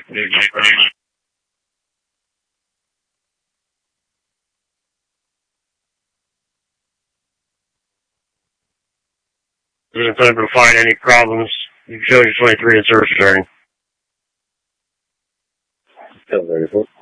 Isn't able to find any problems. You show your 23 in service returning. 34.